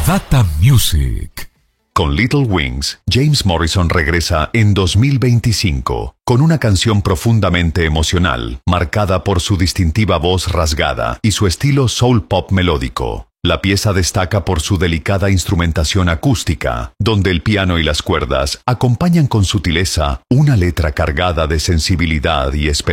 Data Music. Con Little Wings, James Morrison regresa en 2025 con una canción profundamente emocional, marcada por su distintiva voz rasgada y su estilo soul pop melódico. La pieza destaca por su delicada instrumentación acústica, donde el piano y las cuerdas acompañan con sutileza una letra cargada de sensibilidad y esperanza.